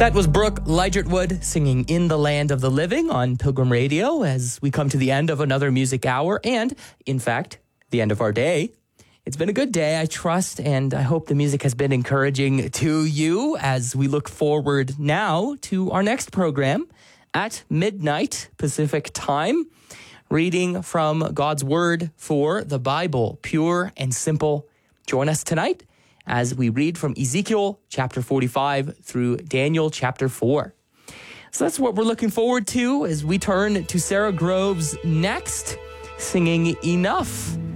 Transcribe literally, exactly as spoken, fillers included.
That was Brooke Ligertwood singing In the Land of the Living on Pilgrim Radio as we come to the end of another music hour and, in fact, the end of our day. It's been a good day, I trust, and I hope the music has been encouraging to you as we look forward now to our next program at midnight Pacific time, reading from God's Word for the Bible, pure and simple. Join us tonight as we read from Ezekiel chapter forty-five through Daniel chapter four. So that's what we're looking forward to as we turn to Sarah Groves next, singing Enough.